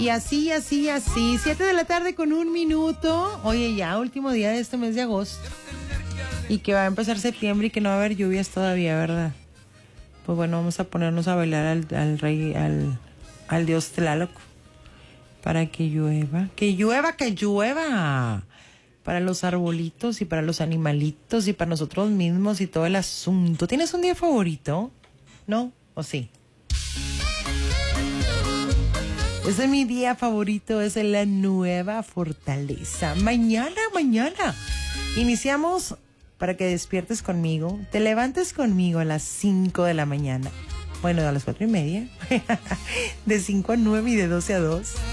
Y así, 7 de la tarde con 1 minuto. Oye, ya último día de este mes de agosto. Y que va a empezar septiembre y que no va a haber lluvias todavía, ¿verdad? Pues bueno, vamos a ponernos a bailar al rey, al dios Tlaloc. Para que llueva. Que llueva, que llueva. Para los arbolitos y para los animalitos y para nosotros mismos y todo el asunto. ¿Tienes un día favorito? ¿No? ¿O sí? Ese es mi día favorito, es la Nueva Fortaleza. Mañana. Iniciamos para que despiertes conmigo, te levantes conmigo a las 5 de la mañana. Bueno, a las 4:30. De 5 a 9 y de 12 a 2.